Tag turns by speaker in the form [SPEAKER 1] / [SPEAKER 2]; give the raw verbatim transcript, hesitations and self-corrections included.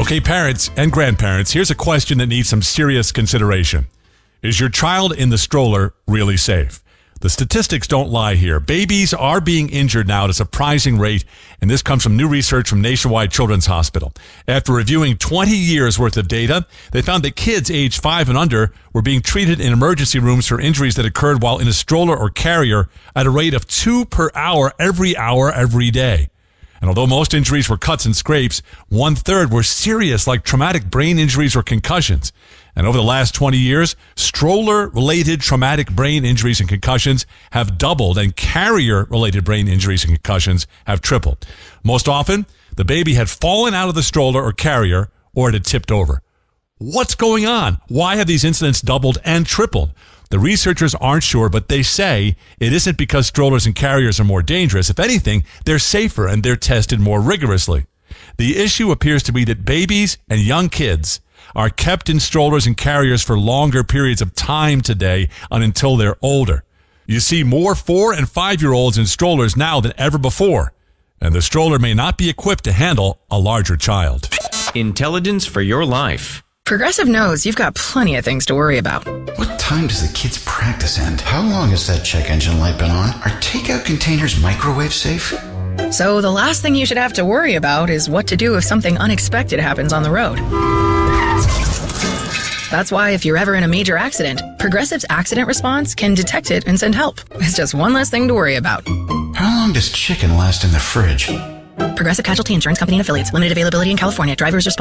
[SPEAKER 1] Okay, parents and grandparents, here's a question that needs some serious consideration. Is your child in the stroller really safe? The statistics don't lie here. Babies are being injured now at a surprising rate, and this comes from new research from Nationwide Children's Hospital. After reviewing twenty years worth of data, they found that kids aged five and under were being treated in emergency rooms for injuries that occurred while in a stroller or carrier at a rate of two per hour every hour every day. And although most injuries were cuts and scrapes, one-third were serious, like traumatic brain injuries or concussions. And over the last twenty years, stroller-related traumatic brain injuries and concussions have doubled, and carrier-related brain injuries and concussions have tripled. Most often, the baby had fallen out of the stroller or carrier, or it had tipped over. What's going on? Why have these incidents doubled and tripled? The researchers aren't sure, but they say it isn't because strollers and carriers are more dangerous. If anything, they're safer and they're tested more rigorously. The issue appears to be that babies and young kids are kept in strollers and carriers for longer periods of time today and until they're older. You see more four and five-year-olds in strollers now than ever before, and the stroller may not be equipped to handle a larger child.
[SPEAKER 2] Intelligence for your life.
[SPEAKER 3] Progressive knows you've got plenty of things to worry about.
[SPEAKER 4] What time does the kids' practice end? How long has that check engine light been on? Are takeout containers microwave safe?
[SPEAKER 3] So the last thing you should have to worry about is what to do if something unexpected happens on the road. That's why if you're ever in a major accident, Progressive's accident response can detect it and send help. It's just one less thing to worry about.
[SPEAKER 4] How long does chicken last in the fridge?
[SPEAKER 3] Progressive Casualty Insurance Company and Affiliates. Limited availability in California. Drivers responsible.